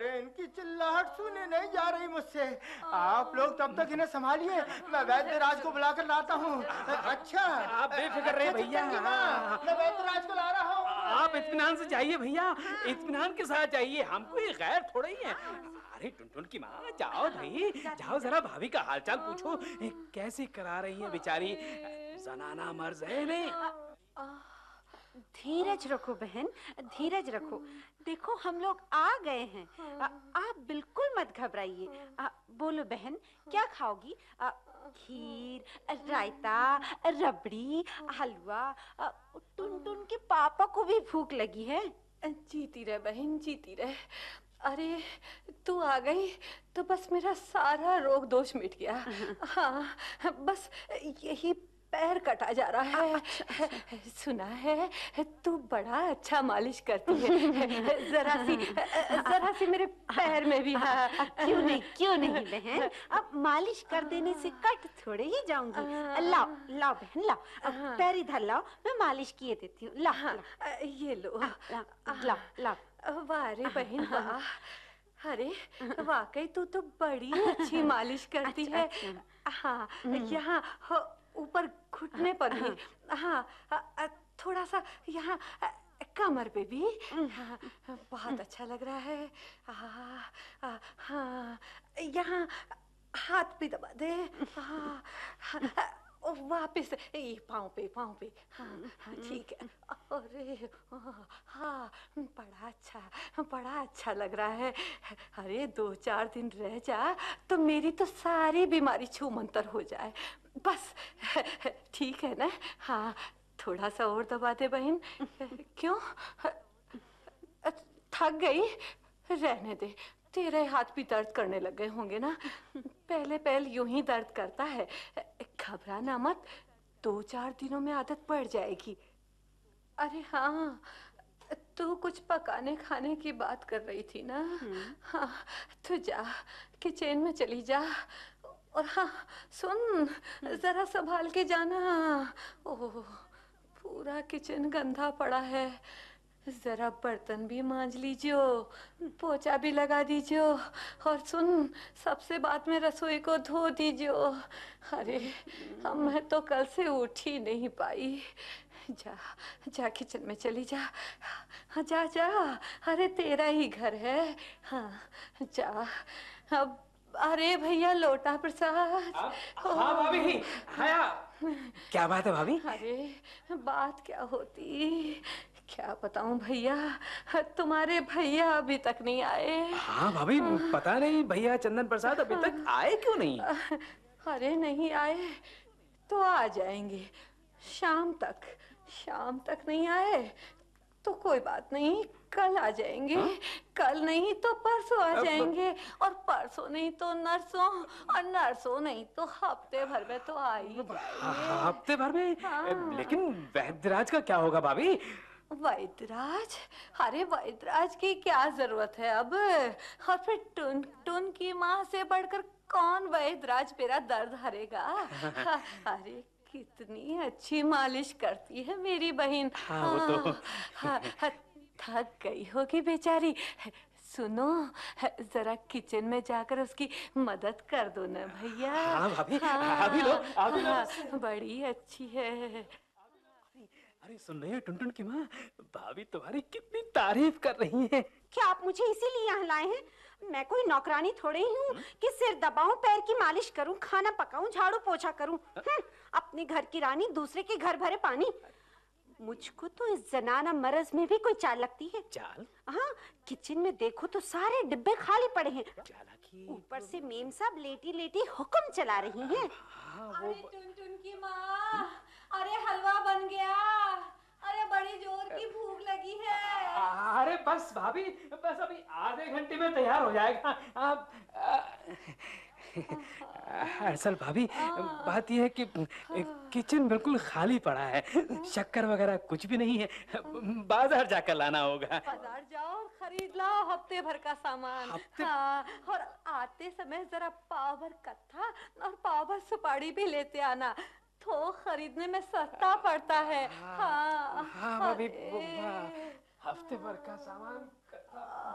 अरे इनकी चिल्लाहट सुने नहीं जा रही मुझसे। आप लोग तब तक इन्हें संभालिए, मैं वैद्यराज को बुलाकर लाता हूँ। अच्छा आप बेफिक्र रहे भैया, मैं वैद्यराज को ला रहा हूँ। आप इत्मीनान से जाइए भैया, इत्मीनान के साथ जाइए, हमको ये गैर थोड़ा ही है। अरे टुनटुन की माँ, जाओ भाई जाओ, जरा भाभी का हालचाल पूछो, कैसे करा रही है बेचारी, जनाना मर्ज है नहीं। धीरज रखो बहन, धीरज रखो। देखो हम लोग आ गए हैं। आप बिल्कुल मत घबराइए। बोलो बहन, क्या खाओगी? खीर, रायता, रबड़ी, हलवा। टुनटुन के पापा को भी भूख लगी है। जीती रहे बहन, जीती रहे। अरे तू आ गई तो बस मेरा सारा रोग दोष मिट गया। हाँ, बस यही पैर कटा जा रहा है। सुना है तू बड़ा अच्छा मालिश करती है, जरा सी मेरे पैर में भी। क्यों नहीं बहन, अब मालिश कर देने से कट थोड़े ही जाऊंगी। लाओ लाओ बहन, लाओ पैर इधर लाओ, मैं मालिश किए देती हूँ। लाओ ये लो, लाओ लाओ। वाह रे बहन वाह। अरे वाकई तू तो बड़ी अच्छी मालिश करती है। हाँ, यहाँ ऊपर घुटने पर भी, हाँ थोड़ा सा यहाँ कमर पे भी। हाँ, बहुत अच्छा लग रहा है। हाँ, यहाँ हाथ पे दबा दे। हाँ, वापिस ये पाँव पे। हाँ ठीक है। अरे हाँ, बड़ा अच्छा लग रहा है। अरे 2-4 दिन रह जा तो मेरी तो सारी बीमारी छू मंतर हो जाए बस। ठीक है ना? हाँ, थोड़ा सा और दबा दे बहन। क्यों, थक गई? रहने दे, तेरे हाथ भी दर्द करने लग गए होंगे ना। पहले यूं ही दर्द करता है, घबराना मत, 2-4 दिनों में आदत पड़ जाएगी। अरे हाँ, तू कुछ पकाने खाने की बात कर रही थी ना? हाँ, तू जा किचन में चली जा। और हाँ सुन, जरा संभाल के जाना। ओह, पूरा किचन गंदा पड़ा है, जरा बर्तन भी मांज लीजियो, पोछा भी लगा दीजियो, और सुन सबसे बाद में रसोई को धो दीजियो। अरे मैं तो कल से उठ ही नहीं पाई। जा किचन में चली जा। हाँ जा, अरे तेरा ही घर है। हाँ जा। अब अरे भैया लोटा प्रसाद। हाँ भाभी, आया। क्या बात है भाभी? अरे बात क्या होती, क्या बताऊं भैया, तुम्हारे भैया अभी तक नहीं आए। हाँ भाभी, पता नहीं भैया चंदन प्रसाद अभी तक आए क्यों नहीं? अरे नहीं आए तो आ जाएंगे शाम तक नहीं आए तो कोई बात नहीं, कल आ जाएंगे। कल नहीं तो परसों आ जाएंगे, और परसों नहीं तो नरसों, और नरसों नहीं तो हफ्ते भर में तो आ ही जाएंगे। हफ्ते भर में? हाँ। लेकिन वैद्यराज का क्या होगा भाभी? वैद्यराज? अरे वैद्यराज की क्या जरूरत है अब, और फिर टुन की माँ से बढ़कर कौन वैद्यराज मेरा दर्द हरेगा। अरे कितनी अच्छी मालिश करती है मेरी बहन। हाँ, वो तो थक गई होगी बेचारी। सुनो, जरा किचन में जाकर उसकी मदद कर दो ना भैया। हाँ भाभी, अभी लो। बड़ी अच्छी है। अरे सुन रही हो टुनटुन की माँ, भाभी तुम्हारी कितनी तारीफ कर रही हैं। क्या आप मुझे इसीलिए यहाँ लाए हैं? मैं कोई नौकरानी थोड़े ही हूँ कि सिर दबाऊं, पैर की मालिश करूं, खाना पकाऊं, झाड़ू पोछा करूं। अपने घर की रानी, दूसरे के घर भरे पानी। मुझको तो इस जनाना मरज में भी कोई चाल लगती है। चाल? हाँ, किचन में देखो तो सारे डिब्बे खाली पड़े हैं, ऊपर से मेम साहब लेटी लेटी हुक्म चला रही हैं। अरे टुनटुन की माँ, अरे हलवा बन गया, अरे बड़ी जोर की भूख लगी है। अरे बस भाभी, बस अभी आधे घंटे में तैयार हो जाएगा। असल भाभी, बात यह है कि किचन बिल्कुल खाली पड़ा है, शक्कर वगैरह कुछ भी नहीं है, बाजार जाकर लाना होगा। बाजार जाओ और खरीद लाओ हफ्ते भर का सामान। हाँ, और आते समय जरा पाव भर कत्था और पाव भर सुपारी भी लेते आना, तो खरीदने में सस्ता पड़ता है। हाँ भाभी, हफ्ते भर का सामान